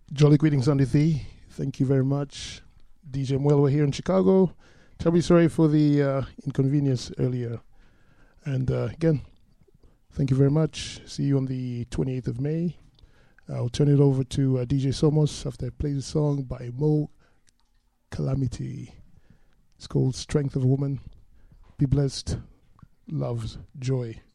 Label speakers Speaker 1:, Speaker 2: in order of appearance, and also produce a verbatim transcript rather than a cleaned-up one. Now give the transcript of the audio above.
Speaker 1: Jolly greetings on the thee. Thank you very much. D J Mwelwa here in Chicago. Terribly sorry for the uh, inconvenience earlier. And uh, again, thank you very much. See you on the twenty-eighth of May. I'll turn it over to uh, D J Somos after I play the song by Mo Calamity. It's called Strength of a Woman. Be blessed. Love. Joy.